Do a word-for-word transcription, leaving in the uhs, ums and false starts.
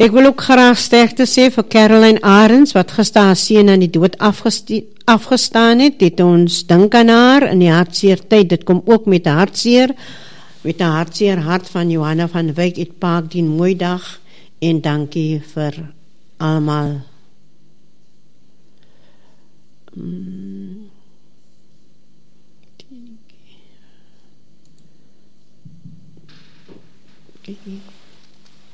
Ek wil ook graag sterkte sê vir Caroline Arends, wat gister haar seun aan die dood afgestaan het. Dit ons dink aan haar in die hartseer tyd. Dit kom ook met hartseer, met 'n hartseer hart van Johanna van Wyk. Het Paak die mooi dag en dankie vir almal. Hmm. Okay.